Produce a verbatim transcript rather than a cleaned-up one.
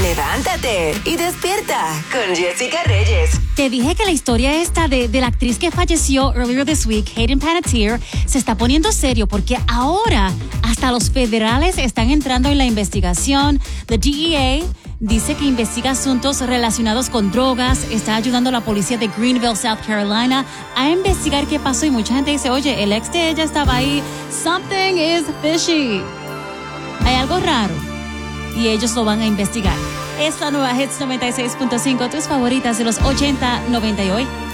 Levántate y despierta con Jessica Reyes. Te dije que la historia esta de, de la actriz que falleció earlier this week, Hayden Panettiere, se está poniendo serio porque ahora hasta los federales están entrando en la investigación. The D E A dice que investiga asuntos relacionados con drogas, está ayudando a la policía de Greenville, South Carolina, a investigar qué pasó y mucha gente dice, oye, el ex de ella estaba ahí. Something is fishy. Hay algo raro y ellos lo van a investigar. Es la nueva Hits noventa y seis punto cinco, tus favoritas de los ochenta, noventa y hoy.